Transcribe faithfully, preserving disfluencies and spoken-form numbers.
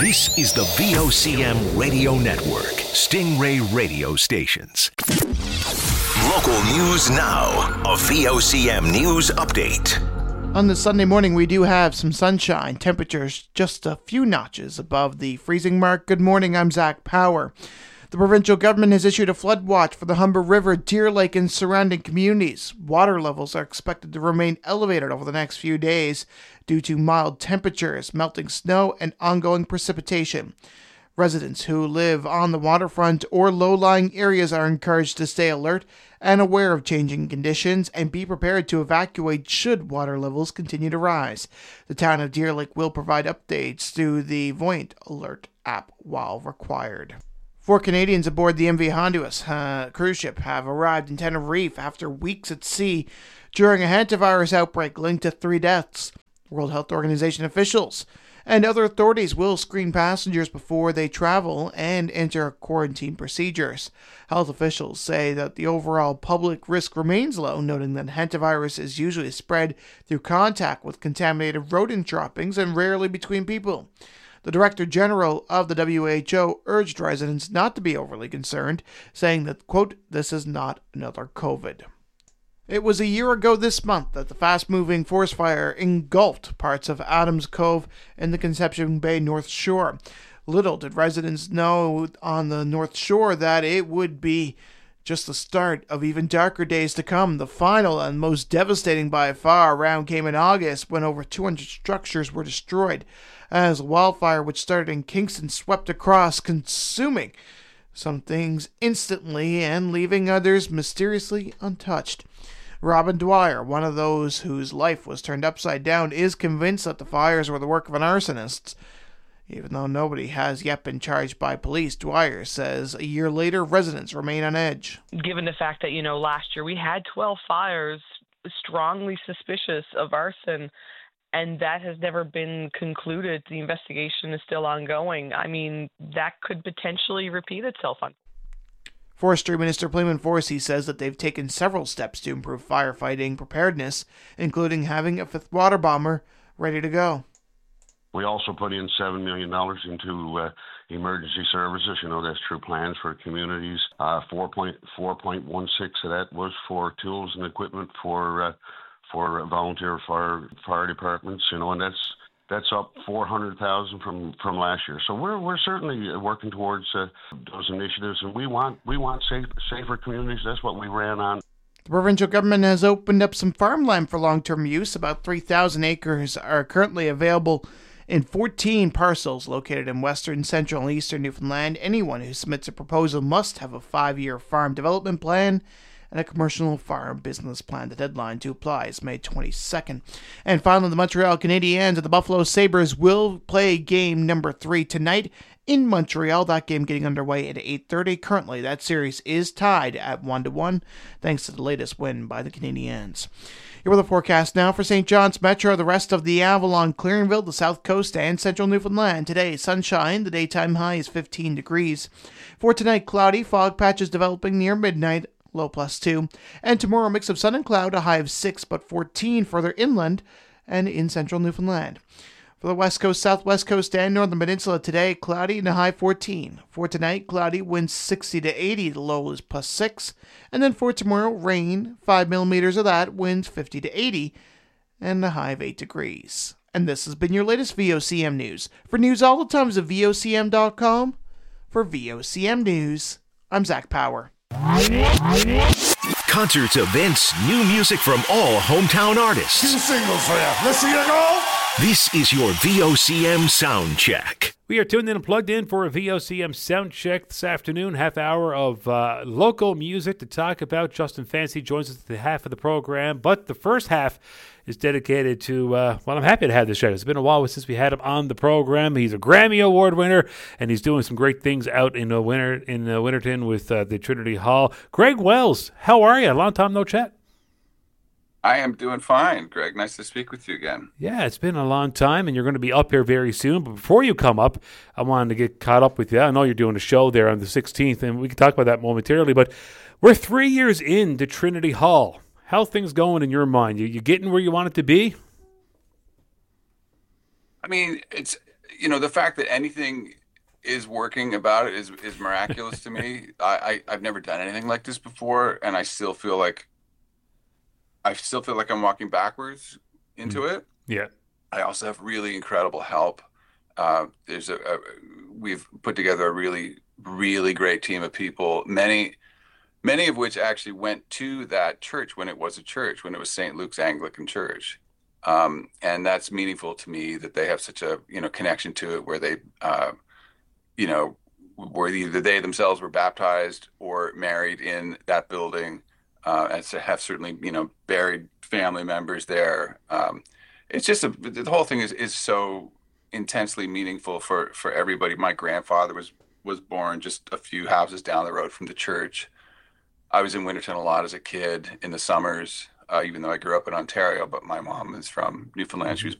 This is the V O C M Radio Network, Stingray Radio Stations. Local news now, a V O C M News Update. On this Sunday morning, we do have some sunshine. Temperatures just a few notches above the freezing mark. Good morning, I'm Zach Power. The provincial government has issued a flood watch for the Humber River, Deer Lake, and surrounding communities. Water levels are expected to remain elevated over the next few days due to mild temperatures, melting snow, and ongoing precipitation. Residents who live on the waterfront or low-lying areas are encouraged to stay alert and aware of changing conditions and be prepared to evacuate should water levels continue to rise. The town of Deer Lake will provide updates through the Voyant Alert app while required. Four Canadians aboard the M V Honduras uh, cruise ship have arrived in Tenerife after weeks at sea during a hantavirus outbreak linked to three deaths. World Health Organization officials and other authorities will screen passengers before they travel and enter quarantine procedures. Health officials say that the overall public risk remains low, noting that hantavirus is usually spread through contact with contaminated rodent droppings and rarely between people. The Director General of the W H O urged residents not to be overly concerned, saying that, quote, this is not another COVID. It was a year ago this month that the fast-moving forest fire engulfed parts of Adams Cove in the Conception Bay North Shore. Little did residents know on the North Shore that it would be just the start of even darker days to come. The final and most devastating by far round came in August when over two hundred structures were destroyed as a wildfire which started in Kingston swept across, consuming some things instantly and leaving others mysteriously untouched. Robin Dwyer, one of those whose life was turned upside down, is convinced that the fires were the work of an arsonist. Even though nobody has yet been charged by police, Dwyer says a year later, residents remain on edge. Given the fact that, you know, last year we had twelve fires strongly suspicious of arson, and that has never been concluded. The investigation is still ongoing. I mean, that could potentially repeat itself. On Forestry Minister Playman Forsey says that they've taken several steps to improve firefighting preparedness, including having a fifth water bomber ready to go. We also put in seven million dollars into uh, emergency services. You know, that's through plans for communities. Uh, four point one six of that was for tools and equipment for uh, for volunteer fire fire departments. You know, and that's that's up four hundred thousand from, from last year. So we're we're certainly working towards uh, those initiatives, and we want we want safe, safer communities. That's what we ran on. The provincial government has opened up some farmland for long-term use. About three thousand acres are currently available in fourteen parcels located in western, central, and eastern Newfoundland. Anyone who submits a proposal must have a five-year farm development plan and a commercial farm business plan. The deadline to apply is May twenty-second. And finally, the Montreal Canadiens and the Buffalo Sabres will play game number three tonight in Montreal. That game getting underway at eight thirty. Currently, that series is tied at one to one, thanks to the latest win by the Canadiens. Here with the forecast now for Saint John's Metro, the rest of the Avalon, Clearingville, the South Coast, and Central Newfoundland. Today, sunshine. The daytime high is fifteen degrees. For tonight, cloudy, fog patches developing near midnight, low plus two. And tomorrow, a mix of sun and cloud, a high of six, but fourteen further inland and in Central Newfoundland. For the West Coast, Southwest Coast, and Northern Peninsula today, cloudy and a high fourteen. For tonight, cloudy, winds sixty to eighty, the low is plus six. And then for tomorrow, rain, five millimeters of that, winds fifty to eighty, and a high of eight degrees. And this has been your latest V O C M News. For news all the time, visit V O C M dot com. For V O C M News, I'm Zach Power. Concerts, events, new music from all hometown artists. Two singles for you. Let's see you go. This is your V O C M Sound Check. We are tuned in and plugged in for a V O C M Sound Check this afternoon. Half hour of uh, local music to talk about. Justin Fancy joins us at the half of the program, but the first half is dedicated to, uh, well, I'm happy to have this show. It's been a while since we had him on the program. He's a Grammy Award winner, and he's doing some great things out in, uh, winter, in uh, Winterton with uh, the Trinity Hall. Greg Wells, how are you? Long time no chat. I am doing fine, Greg. Nice to speak with you again. Yeah, it's been a long time, and you're going to be up here very soon. But before you come up, I wanted to get caught up with you. I know you're doing a show there on the sixteenth, and we can talk about that momentarily. But we're three years into Trinity Hall. How are things going in your mind? You, you getting where you want it to be? I mean, it's you know, the fact that anything is working about it is is miraculous to me. I, I I've never done anything like this before, and I still feel like I still feel like I'm walking backwards into mm. it. Yeah. I also have really incredible help. Uh, there's a, a we've put together a really really great team of people. Many many of which actually went to that church when it was a church, when it was Saint Luke's Anglican Church. Um, and that's meaningful to me that they have such a, you know, connection to it where they, uh, you know, where either they themselves were baptized or married in that building, uh, and to have certainly, you know, buried family members there. Um, it's just a, the whole thing is, is so intensely meaningful for, for everybody. My grandfather was, was born just a few houses down the road from the church. I was in Winterton a lot as a kid in the summers, uh, even though I grew up in Ontario, but my mom is from Newfoundland. She was